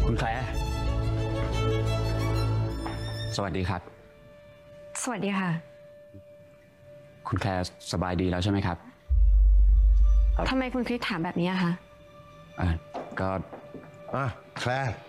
คุณแคลร์สวัสดีครับสวัสดีค่ะคุณแคลร์สบายดีแล้วใช่ไหมครับทำไมคุณคริสถามแบบนี้อะคะก็แคลร์